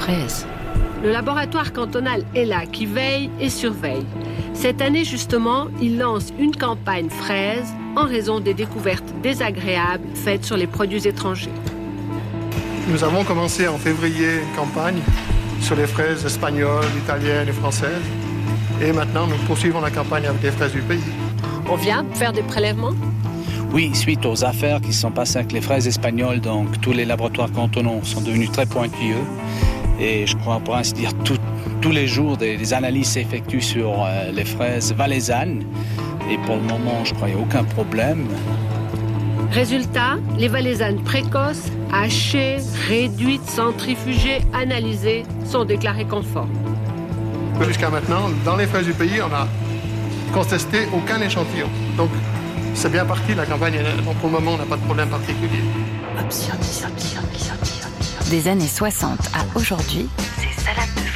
fraises. Le laboratoire cantonal est là, qui veille et surveille. Cette année, justement, il lance une campagne fraises en raison des découvertes désagréables faites sur les produits étrangers. Nous avons commencé en février une campagne sur les fraises espagnoles, italiennes et françaises. Et maintenant, nous poursuivons la campagne avec les fraises du pays. On vient faire des prélèvements ? Oui, suite aux affaires qui se sont passées avec les fraises espagnoles, donc tous les laboratoires cantonaux sont devenus très pointilleux. Et je crois, pour ainsi dire, tous les jours, des analyses s'effectuent sur les fraises valaisannes. Et pour le moment, je crois qu'il n'y a aucun problème. Résultat, les valaisannes précoces, hachées, réduites, centrifugées, analysées, sont déclarées conformes. Jusqu'à maintenant, dans les fraises du pays, on n'a contesté aucun échantillon. Donc, c'est bien parti, la campagne. Donc, pour le moment, on n'a pas de problème particulier. Des années 60 à aujourd'hui, c'est salade de